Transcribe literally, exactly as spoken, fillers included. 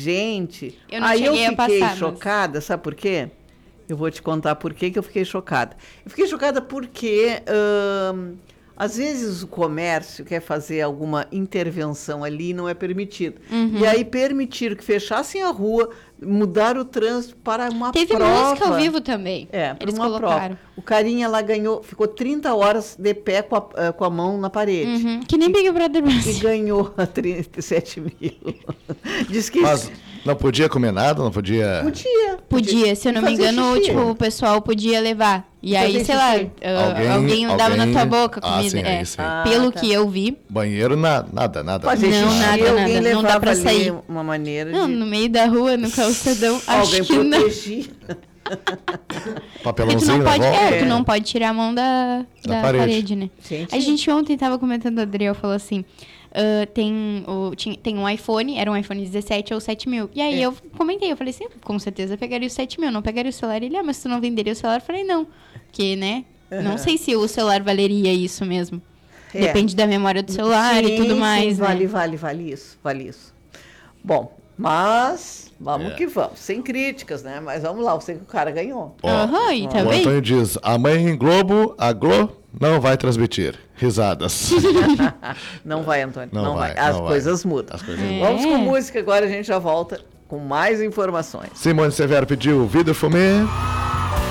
Gente, Eu não aí eu cheguei a fiquei passar, mas- chocada, sabe por quê? Eu vou te contar por que que eu fiquei chocada. Eu fiquei chocada porque, hum, às vezes, o comércio quer fazer alguma intervenção ali e não é permitido. Uhum. E aí permitiram que fechassem a rua, mudaram o trânsito para uma Teve prova. música ao vivo também. É, para Eles uma colocaram. prova. O carinha lá ganhou, ficou trinta horas de pé com a, eh, com a mão na parede. Uhum. Que nem Big Brother E Brasil. ganhou a trinta e sete mil. Diz que Mas não podia comer nada, não podia... podia. Podia, se eu não me fazer engano, xixi. tipo, o pessoal podia levar. E Fazer aí, sei lá, xixi. ah, Alguém- alguém, dava na alguém- tua boca Ah, comida. sim, é. aí sim. Ah, Pelo tá. que eu vi. Banheiro, na, nada, nada. Fazer Não, xixi, nada, alguém nada. Não dá levava pra ali sair. uma maneira Não, de... no meio da rua, no calçadão, acho Alguém que não. protegia. Porque tu Papelãozinho não na pode, volta. é, tu É. não pode tirar a mão da, Da da, parede. parede. né? Gente. A gente ontem tava comentando, o Adriel falou assim, ah, tem, o, tinha, tem um iPhone, era um iPhone dezessete ou sete mil. E aí É. eu comentei, eu falei assim, com certeza eu pegaria o sete mil, não pegaria o celular. Ele, ah, mas tu não venderia o celular? Eu falei, não, porque, né, não sei se o celular valeria isso mesmo. É. Depende da memória do celular Sim, e tudo sim, mais, né? vale, vale, vale isso, vale isso. Bom, mas vamos É. que vamos. Sem críticas, né? Mas vamos lá, eu sei que o cara ganhou. Ó, Aham, e O também. Antônio diz, amanhã em Globo, a Glo não vai transmitir. Risadas. Não vai, Antônio, não, Não vai. vai, As não coisas mudam. As coisas É. Vamos com música agora, a gente já volta com mais informações. Simone Severo pediu Vida Fumê.